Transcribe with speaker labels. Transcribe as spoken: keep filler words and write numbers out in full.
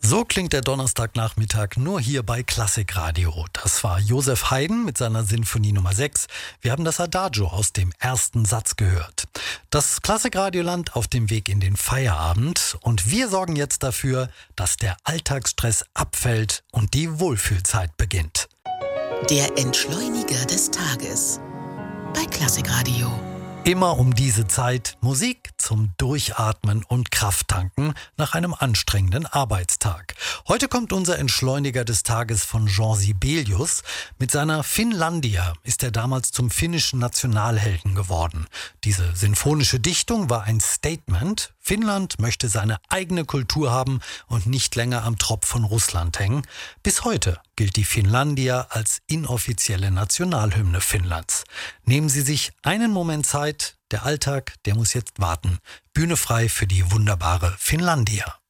Speaker 1: So klingt der Donnerstagnachmittag nur hier bei Klassikradio. Das war Josef Haydn mit seiner Sinfonie Nummer sechs. Wir haben das Adagio aus dem ersten Satz gehört. Das Klassikradioland auf dem Weg in den Feierabend. Und wir sorgen jetzt dafür, dass der Alltagsstress abfällt und die Wohlfühlzeit beginnt.
Speaker 2: Der Entschleuniger des Tages bei Klassikradio.
Speaker 1: Immer um diese Zeit Musik zum Durchatmen und Krafttanken nach einem anstrengenden Arbeitstag. Heute kommt unser Entschleuniger des Tages von Jean Sibelius. Mit seiner Finlandia ist er damals zum finnischen Nationalhelden geworden. Diese sinfonische Dichtung war ein Statement. Finnland möchte seine eigene Kultur haben und nicht länger am Tropf von Russland hängen. Bis heute gilt die Finlandia als inoffizielle Nationalhymne Finnlands. Nehmen Sie sich einen Moment Zeit. Der Alltag, der muss jetzt warten. Bühne frei für die wunderbare Finlandia.